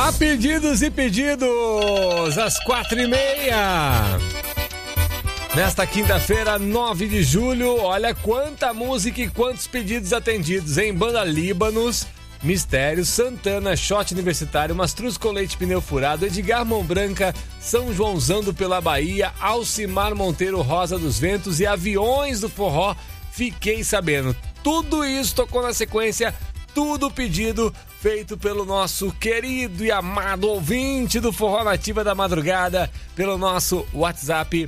A pedidos e pedidos, às 4h30. Nesta quinta-feira, 9 de julho, olha quanta música e quantos pedidos atendidos, em Banda Líbanos, Mistério, Santana, Shot Universitário, Mastruz com Leite Pneu Furado, Edgar Mão Branca, São Joãozando pela Bahia, Alcimar Monteiro, Rosa dos Ventos e Aviões do Forró. Fiquei sabendo. Tudo isso tocou na sequência, tudo pedido feito pelo nosso querido e amado ouvinte do Forró Nativa da Madrugada, pelo nosso WhatsApp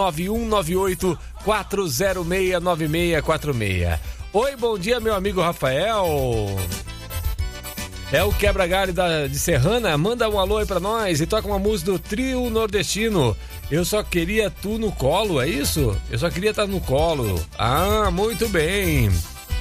9198-406-9646. Oi, bom dia, meu amigo Rafael. É o Quebra-Galho de Serrana, manda um alô aí pra nós e toca uma música do Trio Nordestino. Eu só queria tu no colo, é isso? Eu só queria estar no colo. Ah, muito bem.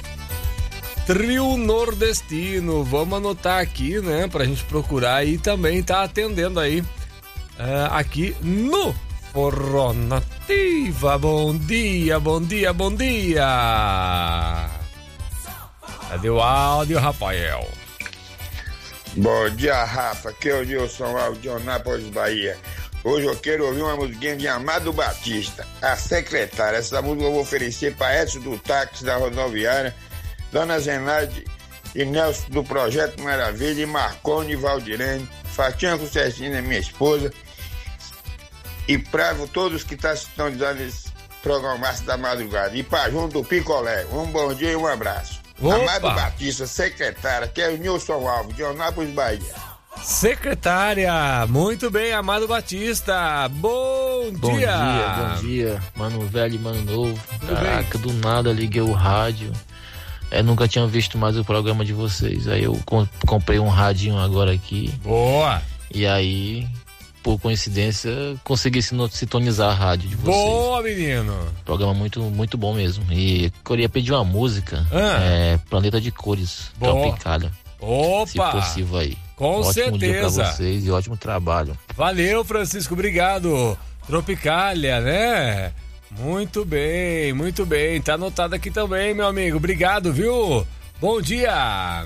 Trio Nordestino, vamos anotar aqui, né, pra gente procurar e também tá atendendo aí aqui no Forró Nativa. Bom dia, bom dia, bom dia. Cadê o áudio, Rafael? Bom dia, Rafa, aqui é o Nilson Alves de Onápolis, Bahia. Hoje eu quero ouvir uma musiquinha de Amado Batista, A Secretária. Essa música eu vou oferecer para Edson do Táxi da Rodoviária, Dona Zenaide e Nelson do Projeto Maravilha, e Marconi e Valdirene, Fatinha Concertina, minha esposa, e para todos que estão sintonizando esse programa da madrugada, e para junto do Picolé. Um bom dia e um abraço. Opa. Amado Batista, Secretária, que é o Nilson Alves de Onápolis, Bahia. Secretária, muito bem, Amado Batista, bom dia. Bom dia, mano velho e mano novo. Caraca, do nada liguei o rádio, nunca tinha visto mais o programa de vocês, aí eu comprei um radinho agora aqui. Boa! E aí, por coincidência, consegui sintonizar a rádio de vocês. Boa, menino! Programa muito, muito bom mesmo. E queria pedir uma música, Planeta de Cores, Tropicália. Opa! Se possível aí. Com ótimo certeza. Dia pra vocês e ótimo trabalho. Valeu, Francisco, obrigado. Tropicália, né? Muito bem, muito bem. Tá anotado aqui também, meu amigo. Obrigado, viu? Bom dia.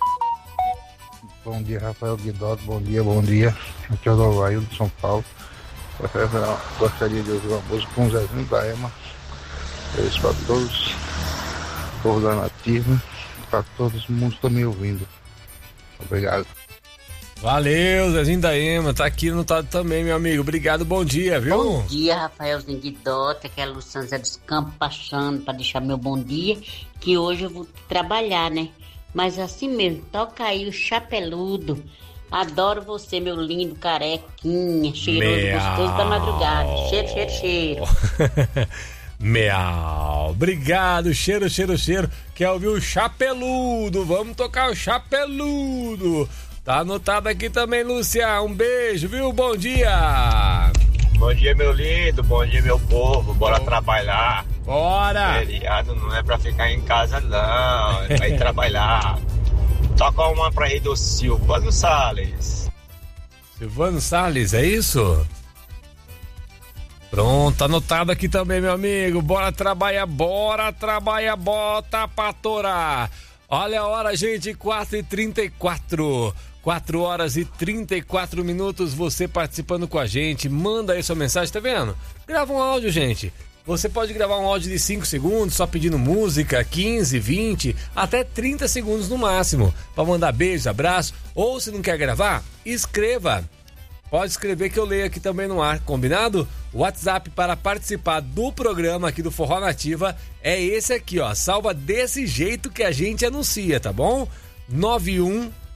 Bom dia, Rafael Guidotti. Bom dia. Aqui é o Dovail de São Paulo. Gostaria de ouvir uma música com o Zezinho da Ema. Isso para todos, povo da Nativa, para todos os mundos estão me ouvindo. Obrigado. Valeu, Zezinho da Ema, tá aqui anotado também, meu amigo. Obrigado, bom dia, viu? Bom dia, Rafaelzinho Guidotti, aqui é a Luciana Zé dos Campos, passando para deixar meu bom dia, que hoje eu vou trabalhar, né? Mas assim mesmo, toca aí o Chapeludo. Adoro você, meu lindo carequinha, cheiroso, gostoso da madrugada. Cheiro. Meau. Obrigado, cheiro. Quer ouvir o Chapeludo? Vamos tocar o Chapeludo. Tá anotado aqui também, Lúcia. Um beijo, viu? Bom dia. Bom dia, meu lindo. Bom dia, meu povo. Bora trabalhar. Bora. Feriado não é pra ficar em casa, não. É pra ir trabalhar. Toca uma pra aí do Silvano Salles. Silvano Salles, é isso? Pronto, anotado aqui também, meu amigo. Bora trabalhar, bota pra torar. Olha a hora, gente, 4h34. 4 horas e 34 minutos, você participando com a gente. Manda aí sua mensagem, tá vendo? Grava um áudio, gente. Você pode gravar um áudio de 5 segundos, só pedindo música, 15, 20, até 30 segundos no máximo, para mandar beijos, abraço. Ou se não quer gravar, escreva. Pode escrever que eu leio aqui também no ar, combinado? O WhatsApp para participar do programa aqui do Forró Nativa é esse aqui, ó. Salva desse jeito que a gente anuncia, tá bom? 91